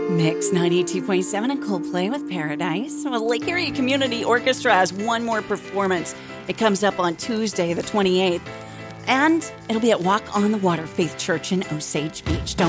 Mix 92.7 and Coldplay with Paradise. Well, Lake Erie Community Orchestra has one more performance. It comes up on Tuesday, the 28th. And it'll be at Walk on the Water Faith Church in Osage Beach. Don't